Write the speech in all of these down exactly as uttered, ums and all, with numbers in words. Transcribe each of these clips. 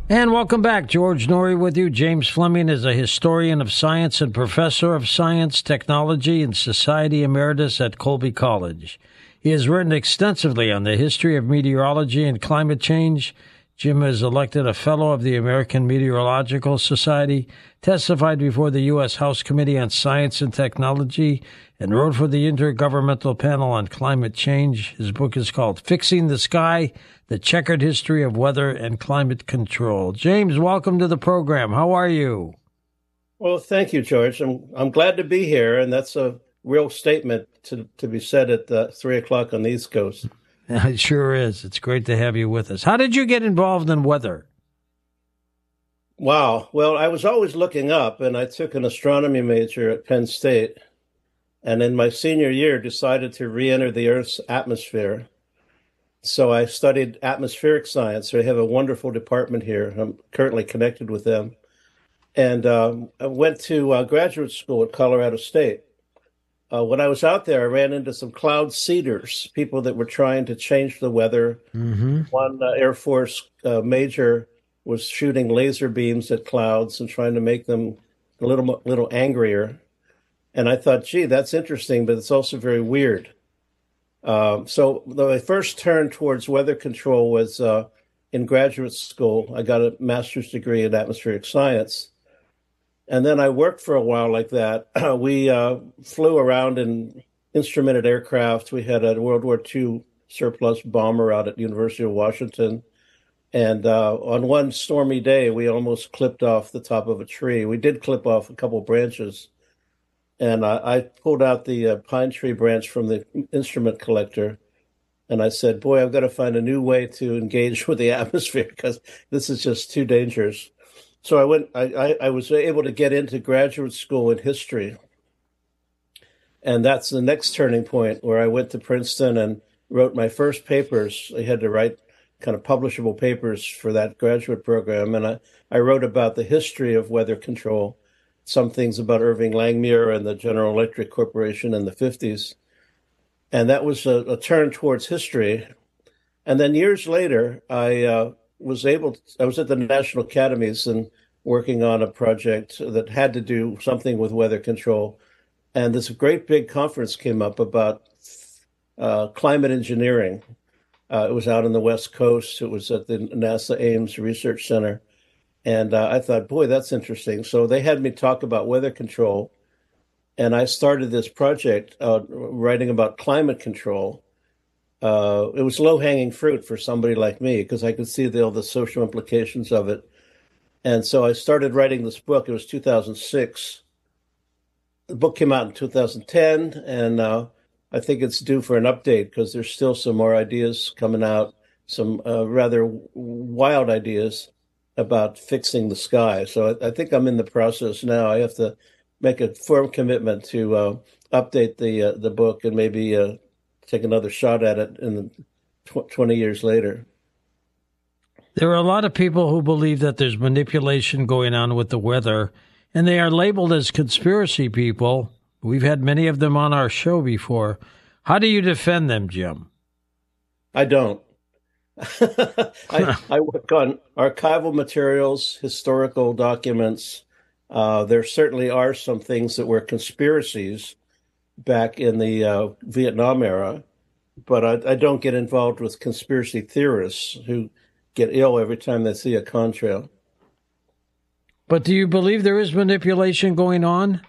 And welcome back. George Noory with you. James Fleming is a historian of science and professor of science, technology, and society emeritus at Colby College. He has written extensively on the history of meteorology and climate change. Jim is elected a fellow of the American Meteorological Society, testified before the U S. House Committee on Science and Technology, and wrote for the Intergovernmental Panel on Climate Change. His book is called Fixing the Sky, The Checkered History of Weather and Climate Control. James, welcome to the program. How are you? Well, thank you, George. I'm I'm glad to be here, and that's a real statement to, to be said at uh, three o'clock on the East Coast. It sure is. It's great to have you with us. How did you get involved in weather? Wow. Well, I was always looking up, and I took an astronomy major at Penn State, and in my senior year decided to re-enter the Earth's atmosphere. So I studied atmospheric science. I have a wonderful department here. I'm currently connected with them. And um, I went to uh, graduate school at Colorado State. Uh, when I was out there, I ran into some cloud seeders, people that were trying to change the weather. Mm-hmm. One uh, Air Force uh, major was shooting laser beams at clouds and trying to make them a little, little angrier. And I thought, gee, that's interesting, but it's also very weird. Um, so my first turn towards weather control was uh, in graduate school. I got a master's degree in atmospheric science. And then I worked for a while like that. we uh, flew around in instrumented aircraft. We had a World War Two surplus bomber out at the University of Washington. And uh, on one stormy day, we almost clipped off the top of a tree. We did clip off a couple branches. And uh, I pulled out the uh, pine tree branch from the instrument collector. And I said, boy, I've got to find a new way to engage with the atmosphere because this is just too dangerous. So I went. I, I, I was able to get into graduate school in history, and that's the next turning point where I went to Princeton and wrote my first papers. I had to write kind of publishable papers for that graduate program, and I, I wrote about the history of weather control, some things about Irving Langmuir and the General Electric Corporation in the fifties, and that was a, a turn towards history. And then years later, I. Uh, was able to, I was at the National Academies and working on a project that had to do something with weather control. And this great big conference came up about uh, climate engineering. Uh, it was out on the West Coast. It was at the NASA Ames Research Center. And uh, I thought, boy, that's interesting. So they had me talk about weather control. And I started this project uh, writing about climate control. Uh, it was low-hanging fruit for somebody like me because I could see the, all the social implications of it. And so I started writing this book. It was two thousand six. The book came out in two thousand ten, and uh, I think it's due for an update because there's still some more ideas coming out, some uh, rather wild ideas about fixing the sky. So I, I think I'm in the process now. I have to make a firm commitment to uh, update the uh, the book and maybe uh, take another shot at it in the tw- twenty years later. There are a lot of people who believe that there's manipulation going on with the weather, and they are labeled as conspiracy people. We've had many of them on our show before. How do you defend them, Jim? I don't. I, I work on archival materials, historical documents. Uh, there certainly are some things that were conspiracies back in the uh, Vietnam era, but I, I don't get involved with conspiracy theorists who get ill every time they see a contrail. But do you believe there is manipulation going on?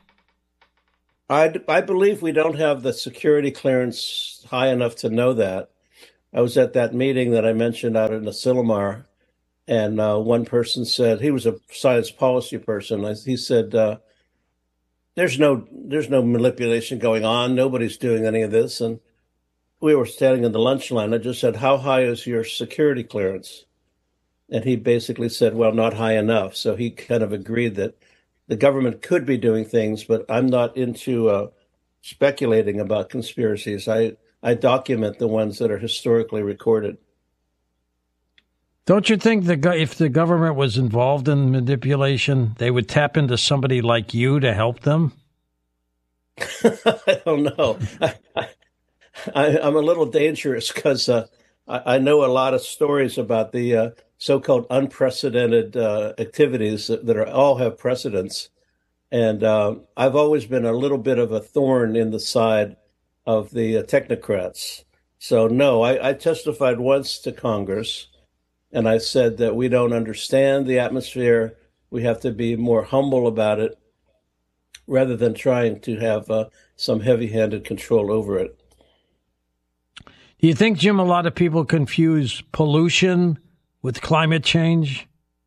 I, I believe we don't have the security clearance high enough to know that. I was at that meeting that I mentioned out in Asilomar, and uh, one person said, he was a science policy person, he said, uh, There's no there's no manipulation going on. Nobody's doing any of this. And we were standing in the lunch line. I just said, how high is your security clearance? And he basically said, well, not high enough. So he kind of agreed that the government could be doing things, but I'm not into uh, speculating about conspiracies. I, I document the ones that are historically recorded. Don't you think the go- if the government was involved in manipulation, they would tap into somebody like you to help them? I don't know. I, I, I'm a little dangerous because uh, I, I know a lot of stories about the uh, so-called unprecedented uh, activities that, that are all have precedence. And uh, I've always been a little bit of a thorn in the side of the uh, technocrats. So no, I, I testified once to Congress, and I said that we don't understand the atmosphere. We have to be more humble about it rather than trying to have uh, some heavy-handed control over it. Do you think, Jim, a lot of people confuse pollution with climate change?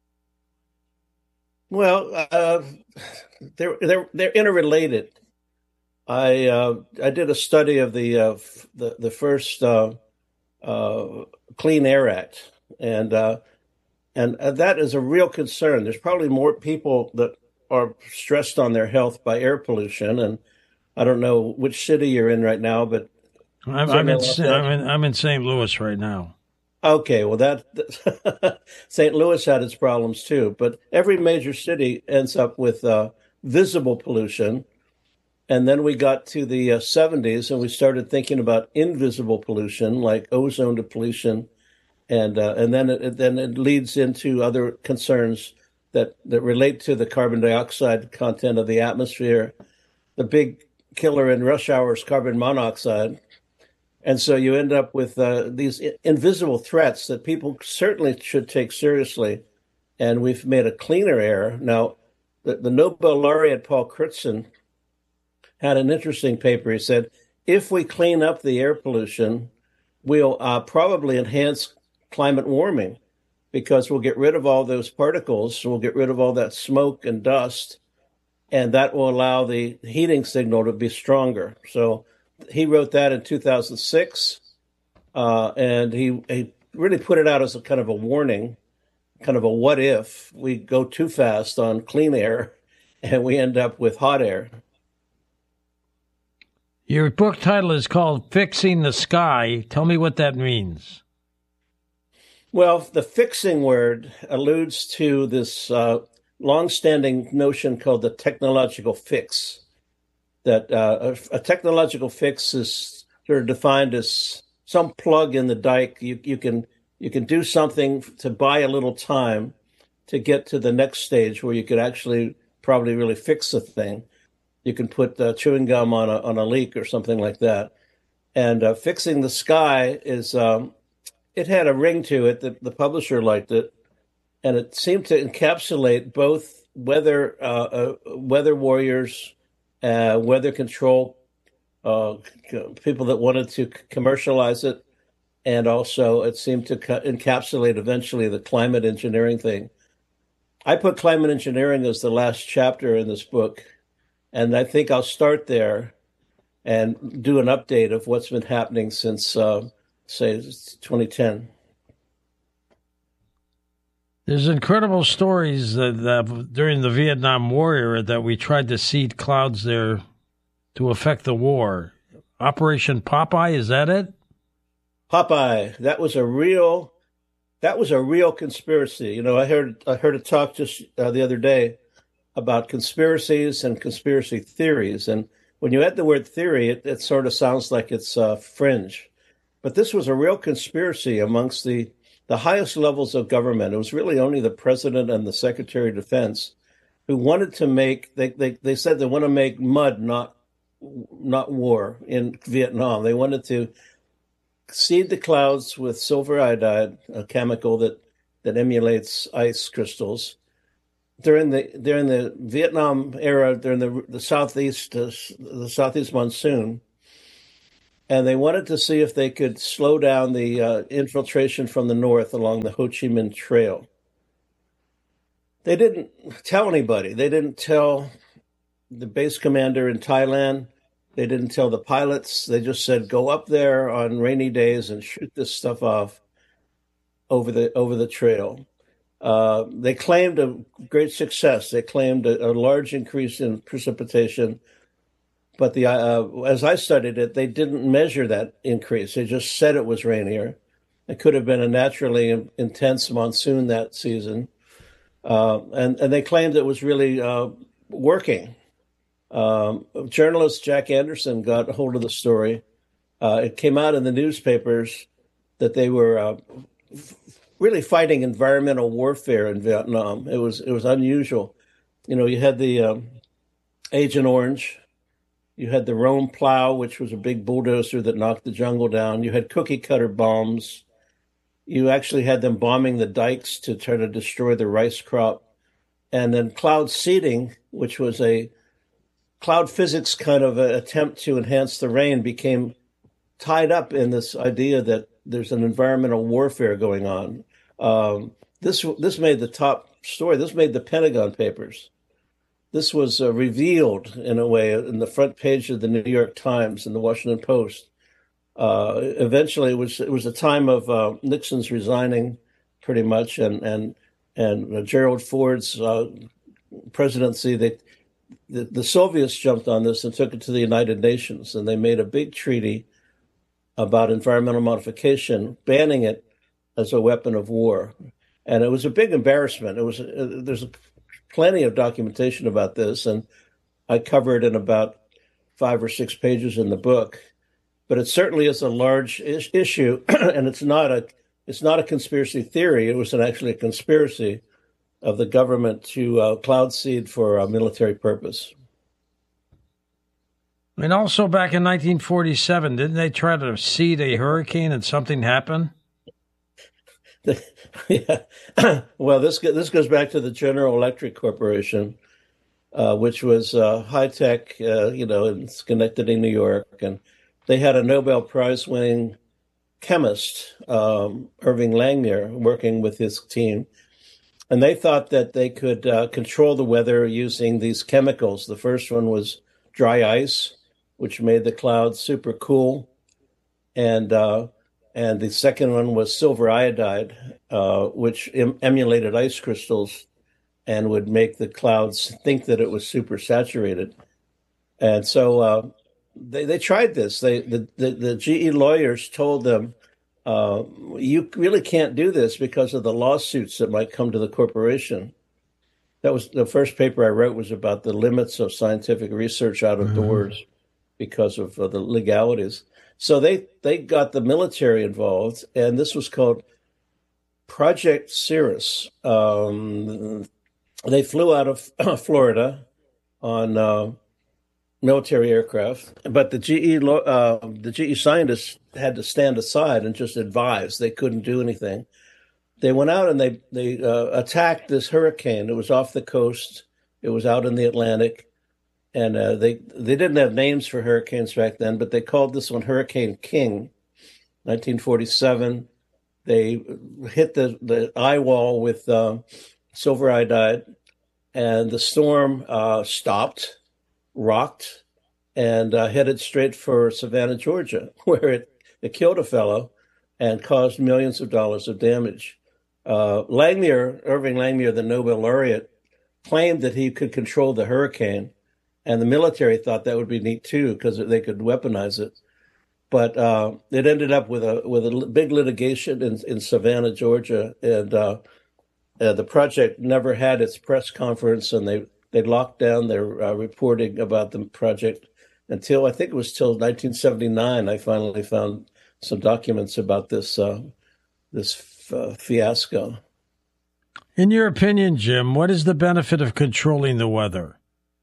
Well, uh, they're they're they're interrelated. I uh, I did a study of the uh, the the first uh, uh, Clean Air Act, and uh, and that is a real concern. There's probably more people that are stressed on their health by air pollution, and I don't know which city you're in right now, but I'm, I'm in I'm in I'm in Saint Louis right now. Okay, well, that Saint Louis had its problems too, but every major city ends up with uh, visible pollution. And then we got to the uh, seventies and we started thinking about invisible pollution, like ozone depletion, and uh, and then it then it leads into other concerns that that relate to the carbon dioxide content of the atmosphere. The big killer in rush hour is carbon monoxide. And so you end up with uh, these invisible threats that people certainly should take seriously. And we've made a cleaner air. Now, the, the Nobel laureate Paul Crutzen had an interesting paper. He said, if we clean up the air pollution, we'll uh, probably enhance climate warming because we'll get rid of all those particles. We'll get rid of all that smoke and dust. And that will allow the heating signal to be stronger. So he wrote that in two thousand six, uh, and he, he really put it out as a kind of a warning, kind of a what if we go too fast on clean air and we end up with hot air. Your book title is called Fixing the Sky. Tell me what that means. Well, the fixing word alludes to this uh, longstanding notion called the technological fix. That uh, a, a technological fix is sort of defined as some plug in the dike. You, you can you can do something to buy a little time to get to the next stage where you could actually probably really fix a thing. You can put uh, chewing gum on a on a leak or something like that. And uh, fixing the sky is um, it had a ring to it that the publisher liked it, and it seemed to encapsulate both weather uh, uh, weather warriors. Uh, weather control, uh, people that wanted to commercialize it, and also it seemed to encapsulate eventually the climate engineering thing. I put climate engineering as the last chapter in this book, and I think I'll start there and do an update of what's been happening since, uh, say, twenty ten. There's incredible stories that, that during the Vietnam War era that we tried to seed clouds there to affect the war. Operation Popeye, is that it? Popeye, that was a real, that was a real conspiracy. You know, I heard I heard a talk just uh, the other day about conspiracies and conspiracy theories, and when you add the word theory, it, it sort of sounds like it's uh, fringe. But this was a real conspiracy amongst the the highest levels of government. It was really only the president and the secretary of defense who wanted to make, they, they, they said they want to make mud, not, not war in Vietnam. They wanted to seed the clouds with silver iodide, a chemical that, that emulates ice crystals. During the, during the Vietnam era, during the, the southeast, uh, the southeast monsoon, and they wanted to see if they could slow down the uh, infiltration from the north along the Ho Chi Minh Trail. They didn't tell anybody. They didn't tell the base commander in Thailand. They didn't tell the pilots. They just said, go up there on rainy days and shoot this stuff off over the over the trail. Uh, they claimed a great success. They claimed a, a large increase in precipitation. But the uh, as I studied it, they didn't measure that increase. They just said it was rainier. It could have been a naturally intense monsoon that season. Uh, and, and they claimed it was really uh, working. Um, journalist Jack Anderson got a hold of the story. Uh, it came out in the newspapers that they were uh, f- really fighting environmental warfare in Vietnam. It was it was unusual. You know, you had the um, Agent Orange, you had the Rome Plow, which was a big bulldozer that knocked the jungle down. You had cookie cutter bombs. You actually had them bombing the dikes to try to destroy the rice crop. And then cloud seeding, which was a cloud physics kind of a attempt to enhance the rain, became tied up in this idea that there's an environmental warfare going on. Um, this this made the top story. This made the Pentagon Papers. This was uh, revealed in a way in the front page of the New York Times and the Washington Post. Uh, eventually, it was it was a time of uh, Nixon's resigning, pretty much, and and and uh, Gerald Ford's uh, presidency. They the, the Soviets jumped on this and took it to the United Nations, and they made a big treaty about environmental modification, banning it as a weapon of war. And it was a big embarrassment. It was uh, there's plenty of documentation about this, and I cover it in about five or six pages in the book. But it certainly is a large is- issue, and it's not a it's not a conspiracy theory. It was an, actually a conspiracy of the government to uh, cloud seed for a military purpose. And also back in nineteen forty-seven, didn't they try to seed a hurricane and something happened? Yeah. Well, this this goes back to the General Electric Corporation, uh, which was uh, high tech, uh, you know, in Schenectady, New York, and they had a Nobel Prize winning chemist, um, Irving Langmuir, working with his team, and they thought that they could uh, control the weather using these chemicals. The first one was dry ice, which made the clouds super cool, and uh, and the second one was silver iodide, uh, which em- emulated ice crystals and would make the clouds think that it was super saturated. And so uh, they they tried this. They the, the, the G E lawyers told them, uh, you really can't do this because of the lawsuits that might come to the corporation. That was the first paper I wrote was about the limits of scientific research out of mm-hmm. doors because of uh, the legalities. So they, they got the military involved, and this was called Project Cirrus. Um, they flew out of Florida on uh, military aircraft, but the G E uh, the G E scientists had to stand aside and just advise. They couldn't do anything. They went out and they they uh, attacked this hurricane. It was off the coast. It was out in the Atlantic, and uh, they they didn't have names for hurricanes back then, but they called this one Hurricane King. nineteen forty-seven. They hit the the eye wall with uh, silver iodide, and the storm uh, stopped, rocked, and uh, headed straight for Savannah, Georgia, where it, it killed a fellow and caused millions of dollars of damage. Uh, Langmuir, Irving Langmuir, the Nobel laureate, claimed that he could control the hurricane, and the military thought that would be neat too because they could weaponize it. But uh, it ended up with a with a big litigation in, in Savannah, Georgia, and uh, uh, the project never had its press conference, and they they locked down their uh, reporting about the project until I think it was till nineteen seventy-nine. I finally found some documents about this uh, this. Uh, fiasco. In your opinion, Jim, what is the benefit of controlling the weather?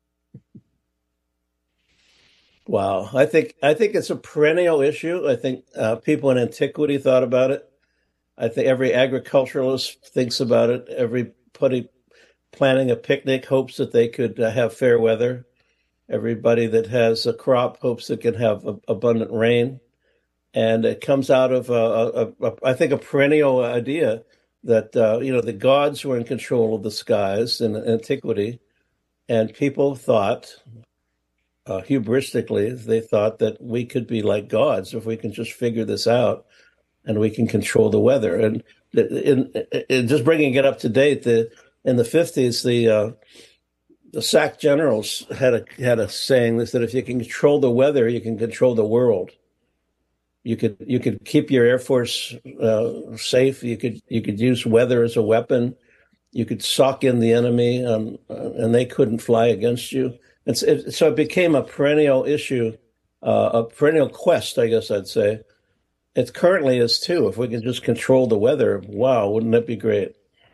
Wow, I think I think it's a perennial issue. I think uh, people in antiquity thought about it. I think every agriculturalist thinks about it. Everybody planning a picnic hopes that they could uh, have fair weather. Everybody that has a crop hopes it can have a, abundant rain. And it comes out of, a, a, a, I think, a perennial idea that, uh, you know, the gods were in control of the skies in antiquity. And people thought, uh, hubristically, they thought that we could be like gods if we can just figure this out and we can control the weather. And in, in, in just bringing it up to date, the, in the fifties, the uh, the S A C generals had a, had a saying that if you can control the weather, you can control the world. You could you could keep your Air Force uh, safe. You could you could use weather as a weapon. You could sock in the enemy, um, uh, and they couldn't fly against you. And so it, so it became a perennial issue, uh, a perennial quest, I guess I'd say. It currently is too. If we can just control the weather, wow, wouldn't that be great?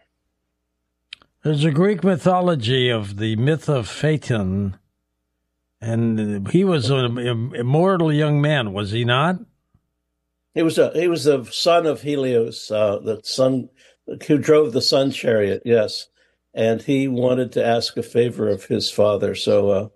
There's a Greek mythology of the myth of Phaeton, and he was an immortal young man, was he not? He was a he was the son of Helios, uh, the son who drove the sun chariot. Yes, and he wanted to ask a favor of his father. So uh,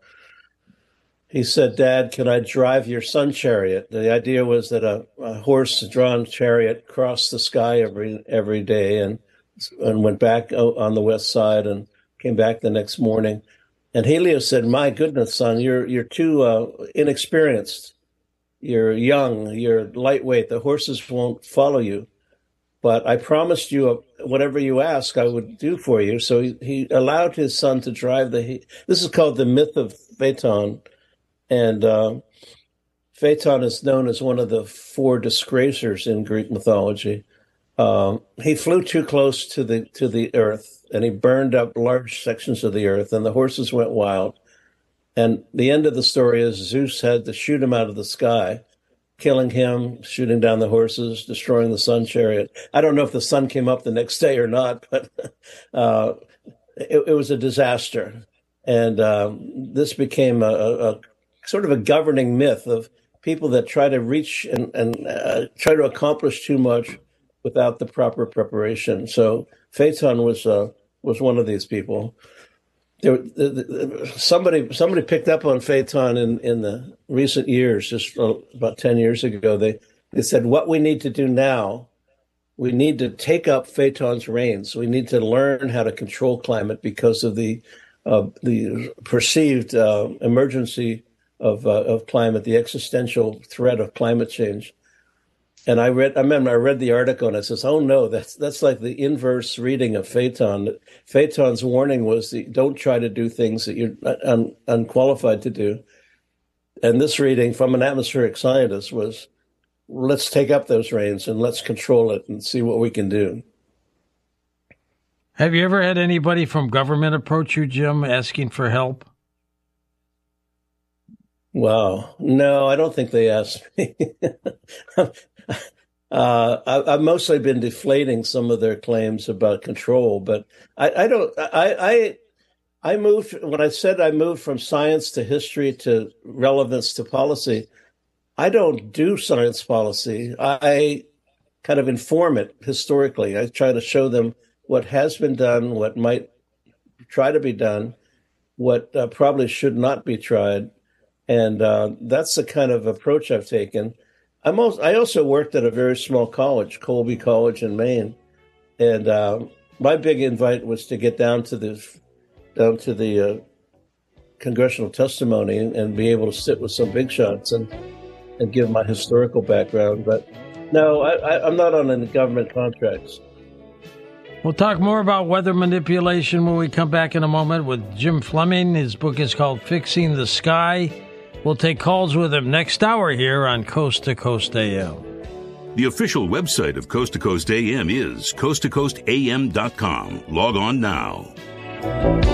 he said, "Dad, can I drive your sun chariot?" The idea was that a, a horse-drawn chariot crossed the sky every every day and and went back on the west side and came back the next morning. And Helios said, "My goodness, son, you're you're too uh, inexperienced. You're young, you're lightweight, the horses won't follow you. But I promised you whatever you ask, I would do for you." So he, he allowed his son to drive the, this is called the myth of Phaeton. And uh, Phaeton is known as one of the four disgracers in Greek mythology. Um, he flew too close to the to the earth, and he burned up large sections of the earth, and the horses went wild. And the end of the story is Zeus had to shoot him out of the sky, killing him, shooting down the horses, destroying the sun chariot. I don't know if the sun came up the next day or not, but uh, it, it was a disaster. And um, this became a, a, a sort of a governing myth of people that try to reach and, and uh, try to accomplish too much without the proper preparation. So Phaeton was uh, was one of these people. There, the, the, somebody somebody picked up on Phaeton in, in the recent years, just about ten years ago. They they said, what we need to do now, we need to take up Phaeton's reins. We need to learn how to control climate because of the uh, the perceived uh, emergency of uh, of climate, the existential threat of climate change. And I read, I remember I read the article and it says, oh no, that's that's like the inverse reading of Phaeton. Phaeton's warning was the, don't try to do things that you're un, unqualified to do. And this reading from an atmospheric scientist was, let's take up those reins and let's control it and see what we can do. Have you ever had anybody from government approach you, Jim, asking for help? Wow. No, I don't think they asked me. Uh, I, I've mostly been deflating some of their claims about control, but I, I don't. I, I I moved when I said I moved from science to history to relevance to policy. I don't do science policy. I kind of inform it historically. I try to show them what has been done, what might try to be done, what uh, probably should not be tried, and uh, that's the kind of approach I've taken. I'm also, I also worked at a very small college, Colby College in Maine, and uh, my big invite was to get down to the down to the uh, congressional testimony and, and be able to sit with some big shots and and give my historical background. But no, I, I, I'm not on any government contracts. We'll talk more about weather manipulation when we come back in a moment with Jim Fleming. His book is called Fixing the Sky. We'll take calls with him next hour here on Coast to Coast A M. The official website of Coast to Coast A M is coast to coast a m dot com. Log on now.